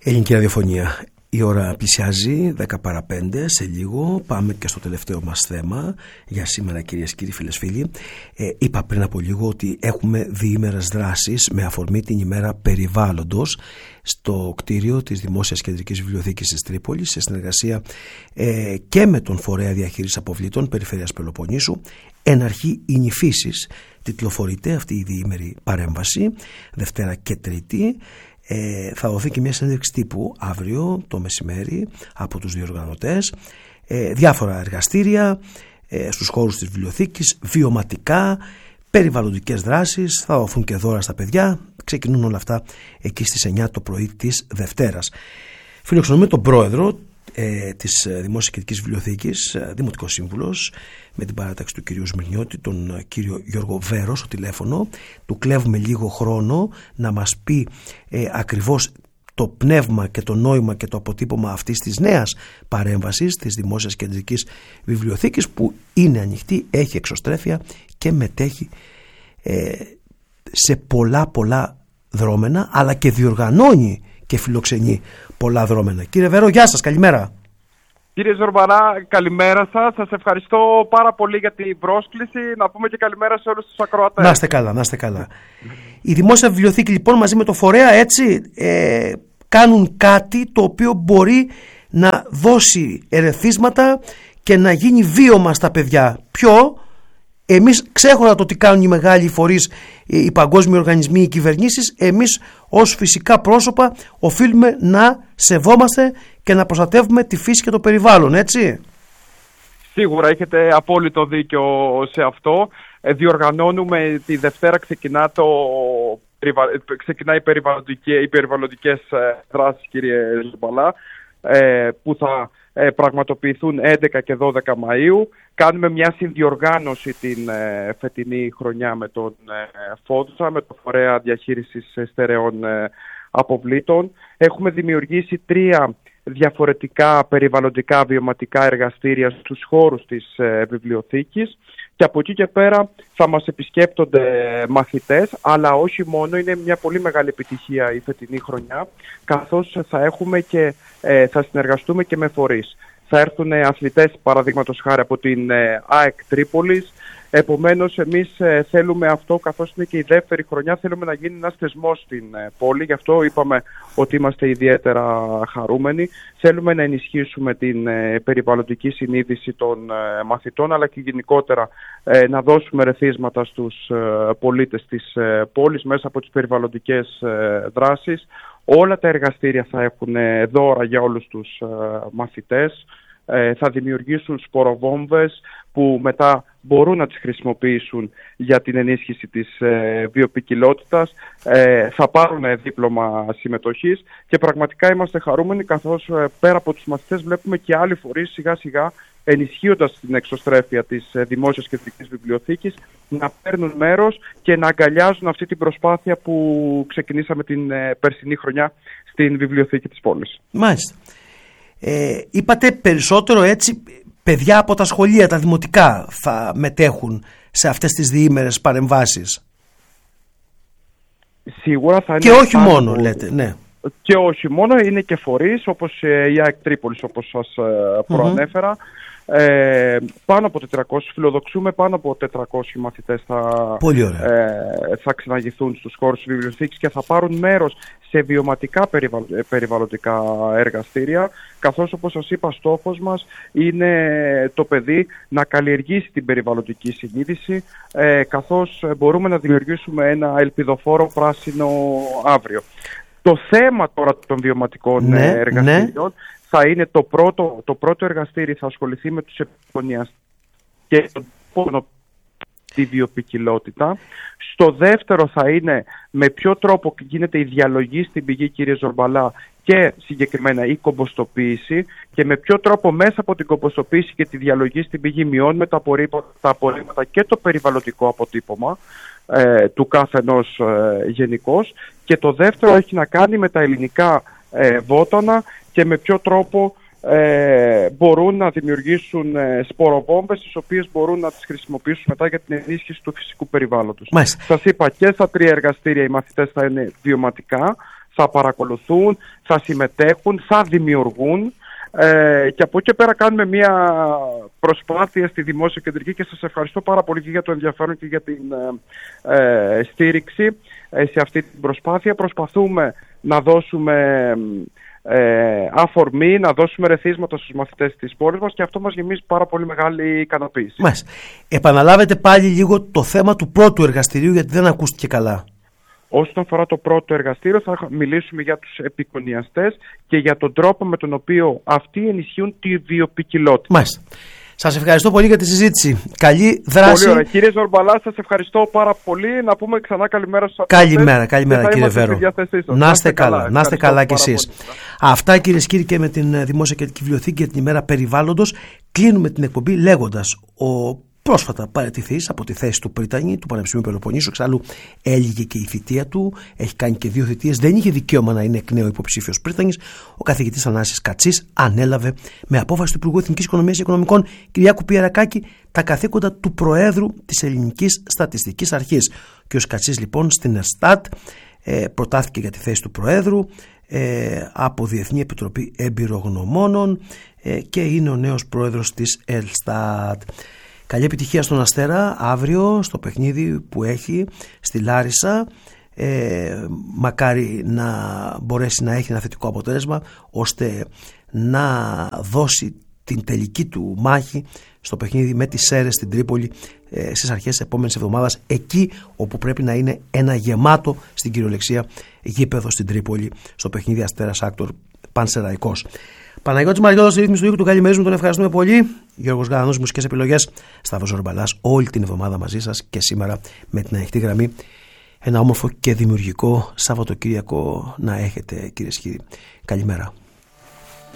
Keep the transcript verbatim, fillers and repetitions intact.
Ελληνική ραδιοφωνία. Η ώρα πλησιάζει δέκα παρά πέντε. Σε λίγο πάμε και στο τελευταίο μας θέμα για σήμερα, κυρίες και κύριοι, φίλες φίλοι. Ε, είπα πριν από λίγο ότι έχουμε διήμερες δράσεις με αφορμή την ημέρα περιβάλλοντος στο κτίριο της Δημόσιας Κεντρικής Βιβλιοθήκης της Τρίπολης, σε συνεργασία ε, και με τον Φορέα Διαχείρισης Αποβλήτων Περιφέρειας Πελοποννήσου. Εν αρχή η νηφίσης τιτλοφορείται αυτή η διήμερη παρέμβαση, Δευτέρα και Τρίτη. Ε, θα δοθεί και μια συνέντευξη τύπου αύριο το μεσημέρι από τους διοργανωτές, ε, διάφορα εργαστήρια ε, στους χώρους της βιβλιοθήκης, βιωματικά, περιβαλλοντικές δράσεις, θα δοθούν και δώρα στα παιδιά. Ξεκινούν όλα αυτά εκεί στις εννιά το πρωί της Δευτέρας. Φιλοξενούμε τον πρόεδρο ε, της Δημόσιας Κεντρικής Βιβλιοθήκης, δημοτικός σύμβουλος, με την παράταξη του κυρίου Σμυρνιώτη, τον κύριο Γιώργο Βέρο στο τηλέφωνο. Του κλέβουμε λίγο χρόνο να μας πει ε, ακριβώς το πνεύμα και το νόημα και το αποτύπωμα αυτής της νέας παρέμβασης της Δημόσιας Κεντρικής Βιβλιοθήκης, που είναι ανοιχτή, έχει εξωστρέφεια και μετέχει ε, σε πολλά πολλά δρόμενα, αλλά και διοργανώνει και φιλοξενεί πολλά δρόμενα. Κύριε Βέρο, γεια σας, καλημέρα. Κύριε Ζορμπανά, καλημέρα σας. Σας ευχαριστώ πάρα πολύ για την πρόσκληση. Να πούμε και καλημέρα σε όλους τους ακροατές. Να είστε καλά, να είστε καλά. Η Δημόσια Βιβλιοθήκη, λοιπόν, μαζί με το Φορέα, έτσι, ε, κάνουν κάτι το οποίο μπορεί να δώσει ερεθίσματα και να γίνει βίωμα στα παιδιά. Ποιο? Εμείς, ξέχωρα το τι κάνουν οι μεγάλοι φορείς, οι παγκόσμιοι οργανισμοί, οι κυβερνήσεις, εμείς ως φυσικά πρόσωπα οφείλουμε να σεβόμαστε και να προστατεύουμε τη φύση και το περιβάλλον, έτσι. Σίγουρα έχετε απόλυτο δίκιο σε αυτό. Διοργανώνουμε τη Δευτέρα, ξεκινά το, ξεκινά οι, οι περιβαλλοντικές δράσεις, κύριε Ζουμπαλά, που θα πραγματοποιηθούν έντεκα και δώδεκα Μαΐου. Κάνουμε μια συνδιοργάνωση την ε, φετινή χρονιά με τον ε, Φόντσα, με το Φορέα Διαχείρισης Στερεών ε, Αποβλήτων. Έχουμε δημιουργήσει τρία διαφορετικά περιβαλλοντικά βιωματικά εργαστήρια στους χώρους της ε, βιβλιοθήκης, και από εκεί και πέρα θα μας επισκέπτονται μαθητές, αλλά όχι μόνο. Είναι μια πολύ μεγάλη επιτυχία η φετινή χρονιά, καθώς θα έχουμε και ε, θα συνεργαστούμε και με φορείς. Θα έρθουν αθλητές, παραδείγματος χάρη, από την ΑΕΚ Τρίπολης. Επομένως, εμείς θέλουμε αυτό, καθώς είναι και η δεύτερη χρονιά, θέλουμε να γίνει ένας θεσμός στην πόλη. Γι' αυτό είπαμε ότι είμαστε ιδιαίτερα χαρούμενοι. Θέλουμε να ενισχύσουμε την περιβαλλοντική συνείδηση των μαθητών, αλλά και γενικότερα να δώσουμε ρεθίσματα στους πολίτες της πόλης μέσα από τις περιβαλλοντικές δράσεις. Όλα τα εργαστήρια θα έχουν δώρα για όλους τους μαθητές. Θα δημιουργήσουν σποροβόμβες που μετά μπορούν να τις χρησιμοποιήσουν για την ενίσχυση της ε, βιοποικιλότητας. Ε, θα πάρουν δίπλωμα συμμετοχής και πραγματικά είμαστε χαρούμενοι, καθώς ε, πέρα από τους μαθητές βλέπουμε και άλλοι φορείς σιγά σιγά, ενισχύοντας την εξωστρέφεια της ε, Δημόσιας Κεντρικής Βιβλιοθήκης, να παίρνουν μέρος και να αγκαλιάζουν αυτή την προσπάθεια που ξεκινήσαμε την ε, περσινή χρονιά στην Βιβλιοθήκη της πόλης. Μάλιστα. Ε, είπατε περισσότερο, έτσι, παιδιά από τα σχολεία, τα δημοτικά θα μετέχουν σε αυτές τις διήμερες παρεμβάσεις. Σίγουρα θα είναι. Και όχι μόνο, από... λέτε, ναι. Και όχι μόνο, είναι και φορείς όπως η ΑΕΚ Τρίπολης, όπως σας προανέφερα. Mm-hmm. Ε, πάνω από τετρακόσιοι, φιλοδοξούμε πάνω από τετρακόσιοι μαθητές θα, ε, θα ξαναγηθούν στους χώρους της βιβλιοθήκης και θα πάρουν μέρος σε βιωματικά περιβαλλ, περιβαλλοντικά εργαστήρια, καθώς, όπως σας είπα, στόχος μας είναι το παιδί να καλλιεργήσει την περιβαλλοντική συνείδηση, ε, καθώς μπορούμε να δημιουργήσουμε ένα ελπιδοφόρο πράσινο αύριο. Το θέμα τώρα των βιωματικών ναι, εργαστήριων ναι. θα είναι το πρώτο, το πρώτο εργαστήρι θα ασχοληθεί με τους επικοινωνιαστές και τον τη βιοποικιλότητα. Στο δεύτερο θα είναι με ποιο τρόπο γίνεται η διαλογή στην πηγή, κύριε Ζορμπαλά, και συγκεκριμένα η κομποστοποίηση, και με ποιο τρόπο μέσα από την κομποστοποίηση και τη διαλογή στην πηγή μειώνουμε τα απορρίμματα και το περιβαλλοντικό αποτύπωμα ε, του κάθε ενός ε, γενικώς. Και το δεύτερο έχει να κάνει με τα ελληνικά ε, βότανα και με ποιο τρόπο ε, μπορούν να δημιουργήσουν ε, σποροβόμβες, τις οποίες μπορούν να τις χρησιμοποιήσουν μετά για την ενίσχυση του φυσικού περιβάλλοντος. Σας είπα, και στα τρία εργαστήρια οι μαθητές θα είναι βιωματικά, θα παρακολουθούν, θα συμμετέχουν, θα δημιουργούν. Ε, και από εκεί και πέρα κάνουμε μια προσπάθεια στη Δημόσια Κεντρική και σας ευχαριστώ πάρα πολύ και για το ενδιαφέρον και για την ε, ε, στήριξη ε, σε αυτή την προσπάθεια. Προσπαθούμε να δώσουμε ε, αφορμή, να δώσουμε ρεθίσματα στους μαθητές της πόλης μας και αυτό μας γεμίζει πάρα πολύ μεγάλη ικανοποίηση. Μάλιστα. Επαναλάβετε πάλι λίγο το θέμα του πρώτου εργαστηρίου, γιατί δεν ακούστηκε καλά. Όσον αφορά το πρώτο εργαστήριο, θα μιλήσουμε για τους επικονιαστές και για τον τρόπο με τον οποίο αυτοί ενισχύουν τη βιοποικιλότητα. Μάλιστα. Σας ευχαριστώ πολύ για τη συζήτηση. Καλή δράση. Πολύ ωραία. Κύριε Ζορμπαλά, σας ευχαριστώ πάρα πολύ. Να πούμε ξανά καλημέρα στους Καλημέρα, καλημέρα κύριε Βέρο. Να είστε καλά, να είστε καλά κι εσείς. Αυτά κυρίες και κύριοι και με την Δημόσια Κεντρική Βιβλιοθήκη για την ημέρα περιβάλλοντος. Κλείνουμε την εκπομπή λέγοντας ο πρόσφατα παραιτηθής από τη θέση του Πρίτανη του Πανεπιστημίου Πελοποννήσου. Εξάλλου έλυγε και η θητεία του, έχει κάνει και δύο θητείες, δεν είχε δικαίωμα να είναι εκ νέου υποψήφιος Πρίτανης. Ο καθηγητής Θανάσης Κατσής ανέλαβε με απόφαση του Υπουργού Εθνικής Οικονομίας και Οικονομικών Κυριάκου Πιερακάκη τα καθήκοντα του Προέδρου της Ελληνικής Στατιστικής Αρχής. Και ο Κατσής λοιπόν στην Ελστάτ ε, προτάθηκε για τη θέση του Προέδρου ε, από Διεθνή Επιτροπή Εμπειρογνωμόνων ε, και είναι ο νέος Πρόεδρος της Ελστάτ. Καλή επιτυχία στον Αστέρα αύριο στο παιχνίδι που έχει στη Λάρισα. Ε, μακάρι να μπορέσει να έχει ένα θετικό αποτέλεσμα ώστε να δώσει την τελική του μάχη στο παιχνίδι με τις Σέρρες στην Τρίπολη ε, στις αρχές της επόμενης εβδομάδας, εκεί όπου πρέπει να είναι ένα γεμάτο στην κυριολεξία γήπεδο στην Τρίπολη στο παιχνίδι Αστέρας Άκτορ Πανσεραϊκός. Παναγιώτης Μαριώτος, στη ρύθμιση του ήχου του καλημερίζουμε, μου τον ευχαριστούμε πολύ. Γιώργος Γαλανός, μουσικές επιλογές. Σταύρος Ζορμπαλάς, όλη την εβδομάδα μαζί σας και σήμερα με την ανοιχτή γραμμή. Ένα όμορφο και δημιουργικό Σαββατοκύριακο να έχετε, κυρίες και κύριοι. Καλημέρα.